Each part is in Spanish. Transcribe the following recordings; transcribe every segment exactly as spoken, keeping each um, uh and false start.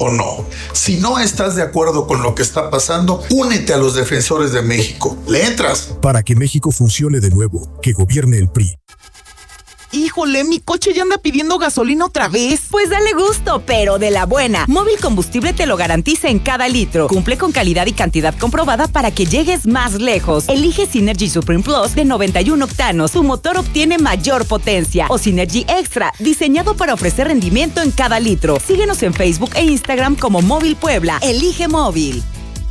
o no. Si no estás de acuerdo con lo que está pasando, únete a los defensores de México. ¿Le entras? Para que México funcione de nuevo, que gobierne el P R I. Híjole, mi coche ya anda pidiendo gasolina otra vez. Pues dale gusto, pero de la buena. Móvil Combustible te lo garantiza en cada litro. Cumple con calidad y cantidad comprobada para que llegues más lejos. Elige Synergy Supreme Plus de noventa y uno octanos. Tu motor obtiene mayor potencia. O Synergy Extra, diseñado para ofrecer rendimiento en cada litro. Síguenos en Facebook e Instagram como Móvil Puebla. Elige Móvil.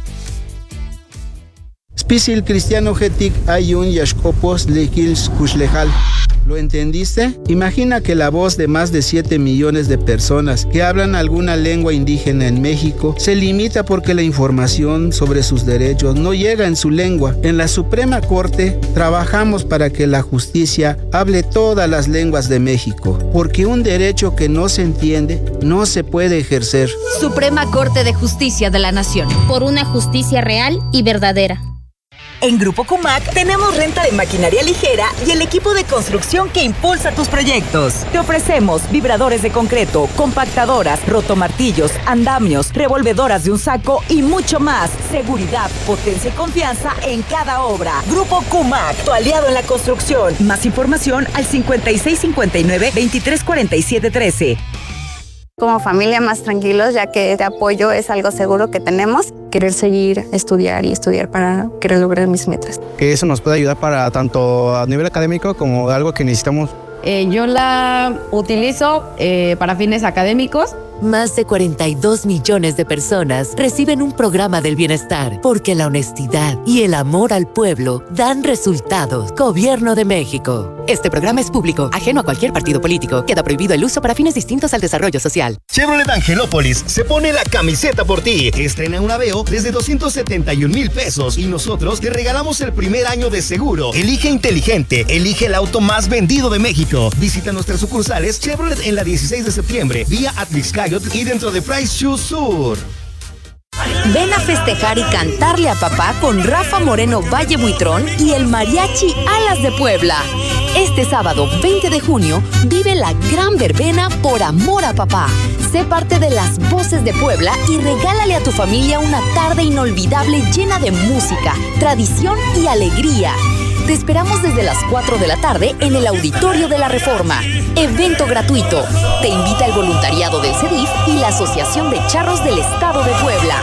Spisil Cristiano Getic Ayun Yashkopos Lekils Kushlejal. ¿Lo entendiste? Imagina que la voz de más de siete millones de personas que hablan alguna lengua indígena en México se limita porque la información sobre sus derechos no llega en su lengua. En la Suprema Corte trabajamos para que la justicia hable todas las lenguas de México, porque un derecho que no se entiende no se puede ejercer. Suprema Corte de Justicia de la Nación. Por una justicia real y verdadera. En Grupo Cumac tenemos renta de maquinaria ligera y el equipo de construcción que impulsa tus proyectos. Te ofrecemos vibradores de concreto, compactadoras, rotomartillos, andamios, revolvedoras de un saco y mucho más. Seguridad, potencia y confianza en cada obra. Grupo Cumac, tu aliado en la construcción. Más información al cincuenta y seis cincuenta y nueve, veintitrés cuarenta y siete trece. Como familia más tranquilos, ya que este apoyo es algo seguro que tenemos. Querer seguir, estudiar y estudiar para querer lograr mis metas. Que eso nos puede ayudar para tanto a nivel académico como algo que necesitamos. Eh, yo la utilizo eh, para fines académicos. Más de cuarenta y dos millones de personas reciben un programa del bienestar porque la honestidad y el amor al pueblo dan resultados. Gobierno de México. Este programa es público, ajeno a cualquier partido político. Queda prohibido el uso para fines distintos al desarrollo social. Chevrolet Angelópolis se pone la camiseta por ti. Estrena un Aveo desde doscientos setenta y un mil pesos y nosotros te regalamos el primer año de seguro. Elige inteligente, elige el auto más vendido de México. Visita nuestras sucursales Chevrolet en la dieciséis de septiembre, vía Atlixcayot y dentro de Price Shoe Sur. Ven a festejar y cantarle a papá con Rafa Moreno Valle Buitrón y el Mariachi Alas de Puebla. Este sábado veinte de junio vive la gran verbena Por Amor a Papá. Sé parte de las voces de Puebla y regálale a tu familia una tarde inolvidable llena de música, tradición y alegría. Te esperamos desde las cuatro de la tarde en el Auditorio de la Reforma. Evento gratuito. Te invita el voluntariado del C E D I F y la Asociación de Charros del Estado de Puebla.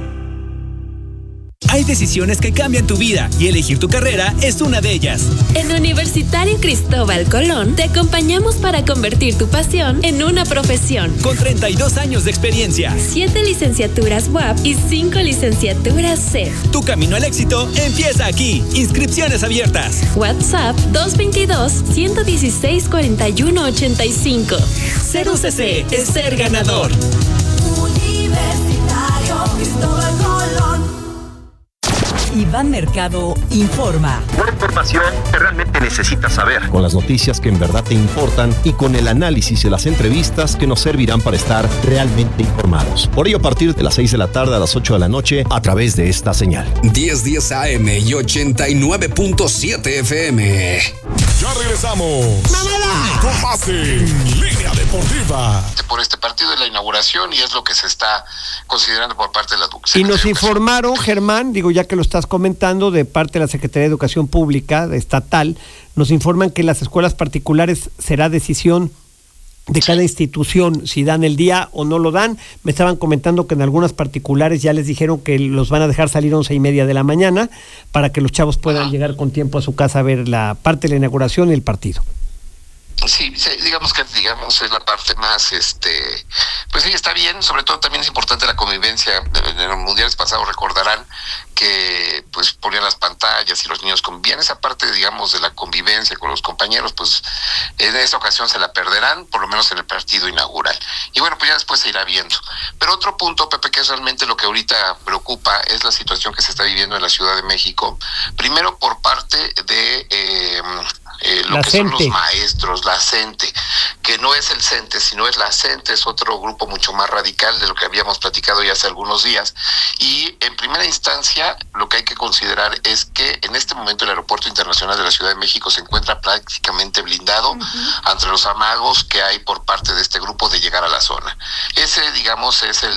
Hay decisiones que cambian tu vida y elegir tu carrera es una de ellas. En Universitario Cristóbal Colón te acompañamos para convertir tu pasión en una profesión. Con treinta y dos años de experiencia. siete licenciaturas U A P y cinco licenciaturas C E F. Tu camino al éxito empieza aquí. Inscripciones abiertas. WhatsApp dos dos dos, uno uno seis, cuatro uno ocho cinco. Ser U C C es ser ganador. Universitario Cristóbal Colón. Iván Mercado informa. Una información que realmente necesitas saber. Con las noticias que en verdad te importan y con el análisis y las entrevistas que nos servirán para estar realmente informados. Por ello, a partir de las seis de la tarde a las ocho de la noche, a través de esta señal. diez diez A M y ochenta y nueve punto siete F M. Ya regresamos. ¡Mamada! Con más en Línea Deportiva. Por este partido de la inauguración y es lo que se está considerando por parte de la Secretaría Y nos informaron, Germán, digo ya que lo estás comentando, de parte de la Secretaría de Educación Pública estatal, nos informan que las escuelas particulares será decisión de cada institución si dan el día o no lo dan. Me estaban comentando que en algunas particulares ya les dijeron que los van a dejar salir once y media de la mañana para que los chavos puedan Ajá. llegar con tiempo a su casa a ver la parte de la inauguración y el partido. Sí, sí, digamos que digamos es la parte más, este, pues sí, está bien, sobre todo también es importante la convivencia. En los mundiales pasados recordarán que pues ponían las pantallas y los niños convivían. Esa parte, digamos, de la convivencia con los compañeros, pues en esta ocasión se la perderán, por lo menos en el partido inaugural. Y bueno, pues ya después se irá viendo. Pero otro punto, Pepe, que es realmente lo que ahorita preocupa, es la situación que se está viviendo en la Ciudad de México. Primero por parte de... Eh, Eh, lo la que CENTE. son los maestros, la CENTE, que no es el CENTE, sino es la CENTE, es otro grupo mucho más radical de lo que habíamos platicado ya hace algunos días. Y en primera instancia, lo que hay que considerar es que en este momento el Aeropuerto Internacional de la Ciudad de México se encuentra prácticamente blindado uh-huh. ante los amagos que hay por parte de este grupo de llegar a la zona. Ese, digamos, es el